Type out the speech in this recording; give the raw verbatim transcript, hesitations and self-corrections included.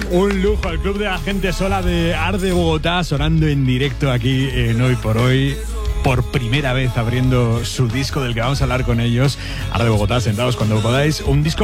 Un lujo, el club de la gente sola de Arde Bogotá sonando en directo aquí en Hoy por Hoy. Por primera vez abriendo su disco del que vamos a hablar con ellos. Arde Bogotá, sentados cuando podáis. Un disco